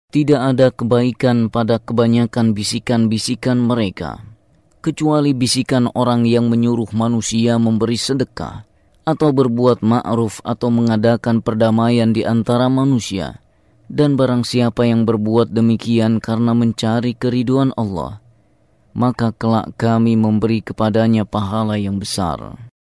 Tidak ada kebaikan pada kebanyakan bisikan-bisikan mereka, kecuali bisikan orang yang menyuruh manusia memberi sedekah, atau berbuat ma'ruf atau mengadakan perdamaian di antara manusia. Dan barang siapa yang berbuat demikian karena mencari keridhaan Allah, maka kelak kami memberi kepadanya pahala yang besar.